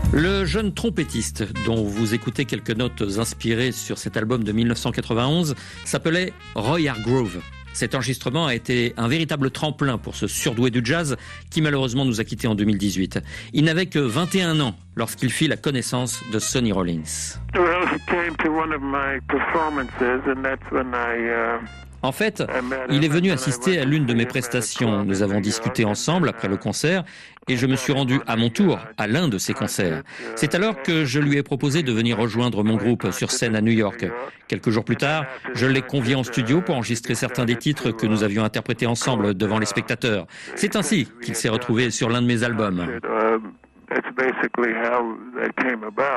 Le jeune trompettiste dont vous écoutez quelques notes inspirées sur cet album de 1991 s'appelait Roy Hargrove. Cet enregistrement a été un véritable tremplin pour ce surdoué du jazz qui malheureusement nous a quittés en 2018. Il n'avait que 21 ans lorsqu'il fit la connaissance de Sonny Rollins. En fait, il est venu assister à l'une de mes prestations. Nous avons discuté ensemble après le concert et je me suis rendu à mon tour à l'un de ses concerts. C'est alors que je lui ai proposé de venir rejoindre mon groupe sur scène à New York. Quelques jours plus tard, je l'ai convié en studio pour enregistrer certains des titres que nous avions interprétés ensemble devant les spectateurs. C'est ainsi qu'il s'est retrouvé sur l'un de mes albums.